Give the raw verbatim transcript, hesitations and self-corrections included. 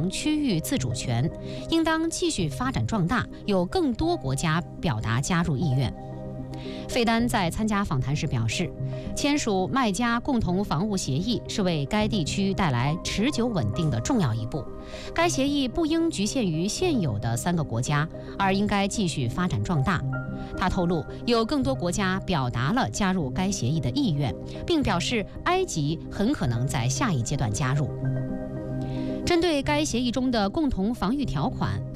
成区域自主权，应当继续发展壮大，有更多国家表达加入意愿。费丹在参加访谈时表示，签署麦加共同防务协议是为该地区带来持久稳定的重要一步。该协议不应局限于现有的三个国家，而应该继续发展壮大。他透露，有更多国家表达了加入该协议的意愿，并表示埃及很可能在下一阶段加入。针对该协议中的共同防御条款，